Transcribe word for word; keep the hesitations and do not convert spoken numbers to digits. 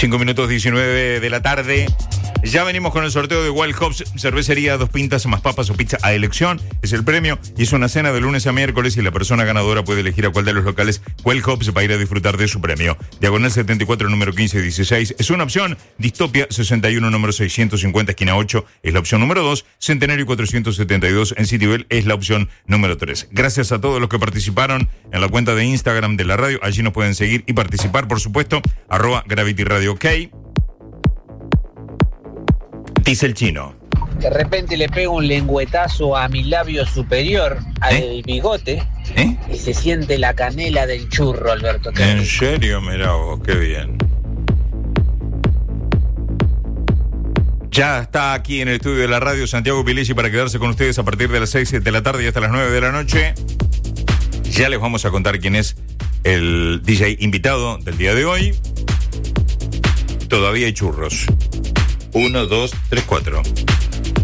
cinco minutos diecinueve de la tarde. Ya venimos con el sorteo de Wild Hops, cervecería, dos pintas más papas o pizza a elección. Es el premio y es una cena de lunes a miércoles y la persona ganadora puede elegir a cuál de los locales Wild Hops va a ir a disfrutar de su premio. Diagonal setenta y cuatro, número quince dieciséis es una opción. Distopia sesenta y uno, número seiscientos cincuenta, esquina ocho es la opción número dos. Centenario cuatrocientos setenta y dos en Cityville es la opción número tres. Gracias a todos los que participaron en la cuenta de Instagram de la radio. Allí nos pueden seguir y participar, por supuesto, arroba Gravity Radio OK. Dice el chino. De repente le pego un lengüetazo a mi labio superior, al ¿Eh? bigote, ¿Eh? y se siente la canela del churro, Alberto. ¿En serio? Mirá vos, qué bien. Ya está aquí en el estudio de la radio Santiago Pilesi para quedarse con ustedes a partir de las seis de la tarde y hasta las nueve de la noche. Ya les vamos a contar quién es el D J invitado del día de hoy. Todavía hay churros. Uno, dos, tres, cuatro.